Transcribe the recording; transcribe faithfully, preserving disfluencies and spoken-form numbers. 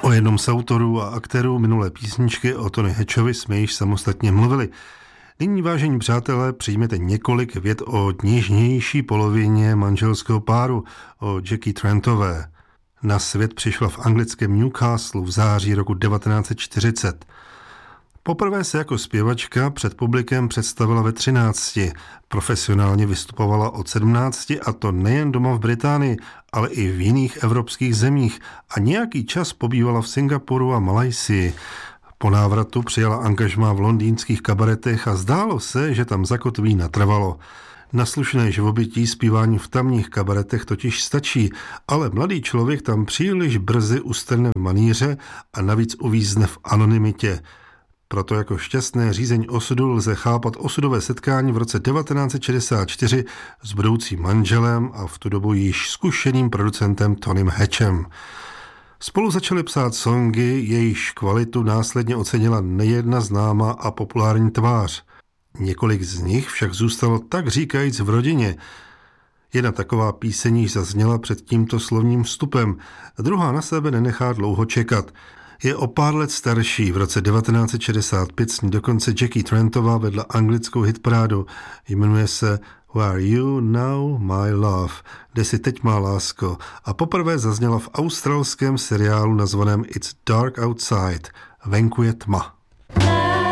O jednom z autorů a aktérů minulé písničky o Tony Hatchovi jsme již samostatně mluvili. Nyní, vážení přátelé, přijměte několik vět o něžnější polovině manželského páru, o Jackie Trentové. Na svět přišla v anglickém Newcastle v září roku devatenáct set čtyřicet. Poprvé se jako zpěvačka před publikem představila ve třinácti. Profesionálně vystupovala od sedmnácti, a to nejen doma v Británii, ale i v jiných evropských zemích, a nějaký čas pobývala v Singapuru a Malajsii. Po návratu přijala angažmá v londýnských kabaretech a zdálo se, že tam zakotví natrvalo. Na slušné živobytí zpívání v tamních kabaretech totiž stačí, ale mladý člověk tam příliš brzy ustrne v maníře a navíc uvízne v anonymitě. Proto jako šťastné řízení osudu lze chápat osudové setkání v roce devatenáct set šedesát čtyři s budoucím manželem a v tu dobu již zkušeným producentem Tonym Hatchem. Spolu začali psát songy, jejichž kvalitu následně ocenila nejedna známá a populární tvář. Několik z nich však zůstalo tak říkajíc v rodině. Jedna taková píseň již zazněla před tímto slovním vstupem, a druhá na sebe nenechá dlouho čekat. Je o pár let starší, v roce devatenáct set šedesát pět s ní dokonce Jackie Trentová vedla anglickou hitparádu. Jmenuje se Where Are You Now, My Love, kde si teď má lásko, a poprvé zazněla v australském seriálu nazvaném It's Dark Outside, Venku je tma.